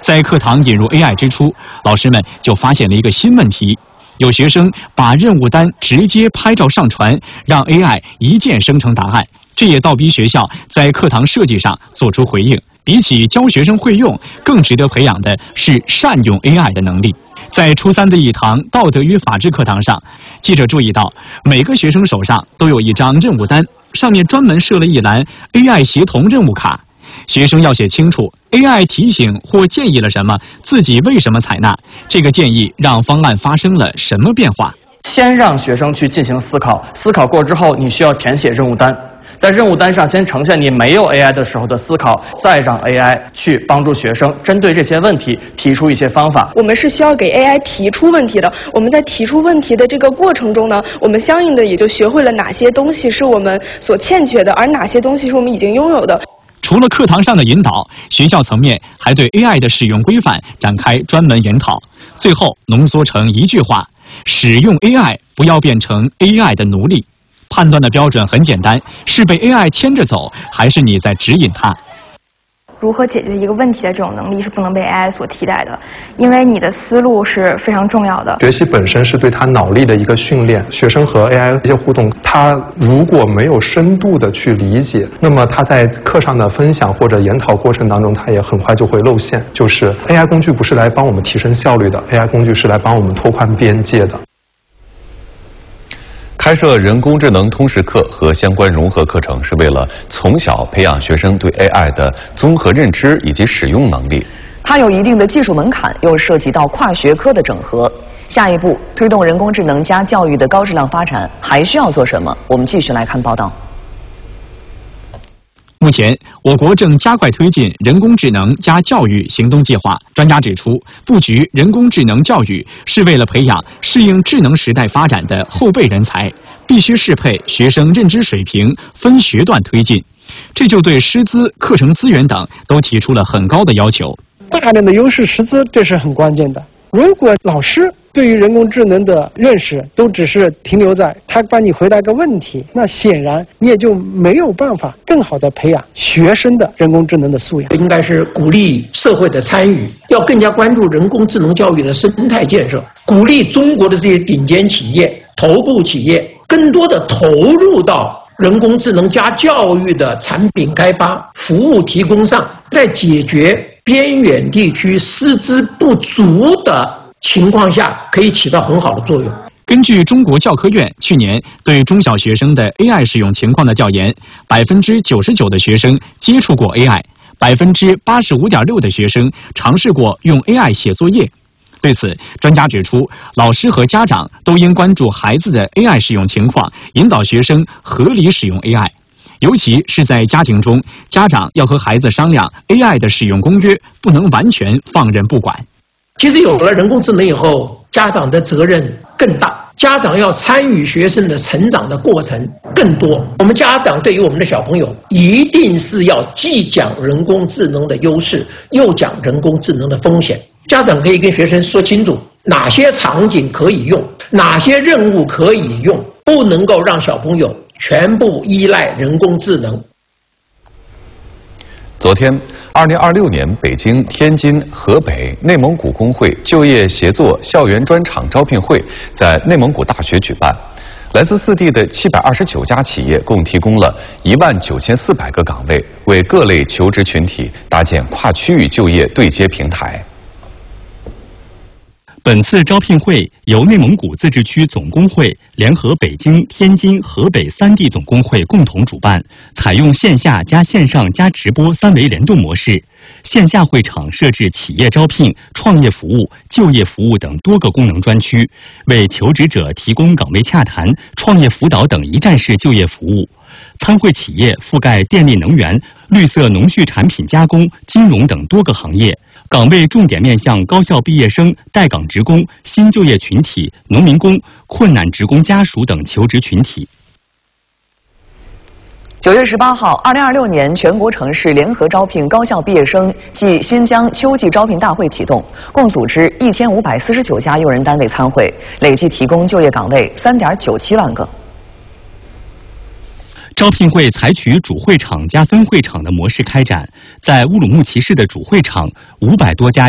在课堂引入 AI 之初，老师们就发现了一个新问题。有学生把任务单直接拍照上传，让 AI 一键生成答案，这也倒逼学校在课堂设计上做出回应。比起教学生会用，更值得培养的是善用 AI 的能力。在初3的一堂道德与法治课堂上，记者注意到每个学生手上都有一张任务单，上面专门设了一栏 AI 协同任务卡。学生要写清楚 AI 提醒或建议了什么，自己为什么采纳，这个建议让方案发生了什么变化。 先让学生去进行思考，思考过之后，你需要填写任务单。在任务单上先呈现你没有 AI 的时候的思考，再让 AI 去帮助学生针对这些问题提出一些方法。 我们是需要给 AI 提出问题的，我们在提出问题的这个过程中呢，我们相应的也就学会了哪些东西是我们所欠缺的，而哪些东西是我们已经拥有的。 除了课堂上的引导，学校层面还对 AI 的使用规范展开专门研讨，最后浓缩成一句话：使用 AI 不要变成 AI 的奴隶。判断的标准很简单，是被 AI 牵着走，还是你在指引它？ 如何解决一个问题的这种能力是不能被 AI 所替代的，因为你的思路是非常重要的。 学习本身是对他脑力的一个训练，学生和 AI 一些互动，他如果没有深度的去理解，那么他在课上的分享或者研讨过程当中，他也很快就会露馅。就是 AI 工具不是来帮我们提升效率的 ，AI 工具是来帮我们拓宽边界的。 开设人工智能通识课和相关融合课程，是为了从小培养学生对 AI 的综合认知以及使用能力。 它有一定的技术门槛，又涉及到跨学科的整合。下一步推动人工智能加教育的高质量发展，还需要做什么？我们继续来看报道。 目前，我国正加快推进人工智能加教育行动计划。专家指出，布局人工智能教育是为了培养适应智能时代发展的后备人才，必须适配学生认知水平，分学段推进。这就对师资、课程资源等都提出了很高的要求。 大量的优势师资，这是很关键的。如果老师对于人工智能的认识都只是停留在他帮你回答个问题，那显然你也就没有办法更好的培养学生的人工智能的素养。 应该是鼓励社会的参与，要更加关注人工智能教育的生态建设，鼓励中国的这些顶尖企业、头部企业更多的投入到人工智能加教育的产品开发、服务提供上，在解决边远地区师资不足的情况下，可以起到很好的作用。 根据中国教科院去年对中小学生的 AI 使用情况的调研，99%的学生接触过 AI，85.6%的学生尝试过用 AI 写作业。对此，专家指出，老师和家长都应关注孩子的 AI 使用情况，引导学生合理使用 AI。尤其是在家庭中，家长要和孩子商量 AI 的使用公约，不能完全放任不管。 其实有了人工智能以后，家长的责任更大，家长要参与学生的成长的过程更多。我们家长对于我们的小朋友，一定是要既讲人工智能的优势，又讲人工智能的风险。家长可以跟学生说清楚，哪些场景可以用，哪些任务可以用，不能够让小朋友全部依赖人工智能。 昨天，2026年北京、天津、河北、内蒙古工会就业协作校园专场招聘会在内蒙古大学举办，来自4地的729家企业共提供了19400个岗位，为各类求职群体搭建跨区域就业对接平台。 本次招聘会由内蒙古自治区总工会联合北京、天津、河北3地总工会共同主办，采用线下加线上加直播3维联动模式。线下会场设置企业招聘、创业服务、就业服务等多个功能专区，为求职者提供岗位洽谈、创业辅导等一站式就业服务。参会企业覆盖电力能源、绿色农畜产品加工、金融等多个行业。岗位重点面向高校毕业生、待岗职工、新就业群体、农民工、困难职工家属等求职群体。 9月18号，2026年全国城市联合招聘高校毕业生暨新疆秋季招聘大会启动，共组织1549家用人单位参会，累计提供就业岗位3.97万个。 招聘会采取主会场加分会场的模式开展，在乌鲁木齐市的主会场500多家